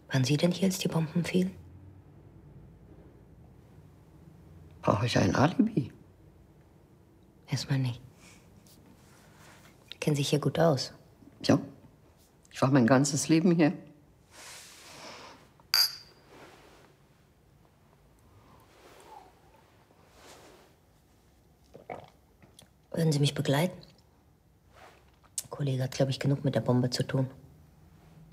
Waren Sie denn hier, als die Bomben fielen? Brauche ich ein Alibi? Erstmal nicht. Sie kennen sich hier gut aus. Ja, ich war mein ganzes Leben hier. Würden Sie mich begleiten? Der Kollege hat, glaube ich, genug mit der Bombe zu tun.